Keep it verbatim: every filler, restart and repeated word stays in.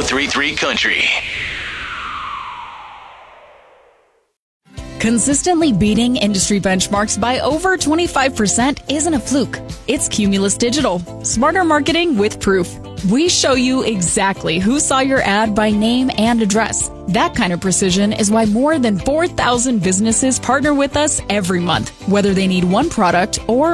three three Country. Consistently beating industry benchmarks by over twenty-five percent isn't a fluke. It's Cumulus Digital. Smarter marketing with proof. We show you exactly who saw your ad by name and address. That kind of precision is why more than four thousand businesses partner with us every month, whether they need one product or